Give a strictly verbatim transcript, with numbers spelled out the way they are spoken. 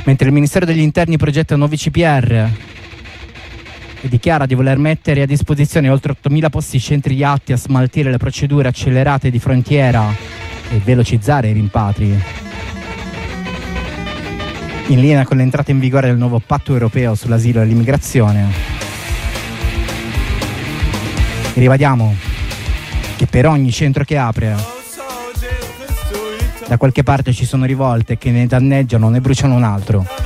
Mentre il Ministero degli Interni progetta nuovi C P R e dichiara di voler mettere a disposizione oltre ottomila posti centri atti a smaltire le procedure accelerate di frontiera e velocizzare i rimpatri. In linea con l'entrata in vigore del nuovo patto europeo sull'asilo e l'immigrazione, ribadiamo che per ogni centro che apre, da qualche parte ci sono rivolte che ne danneggiano, ne bruciano un altro.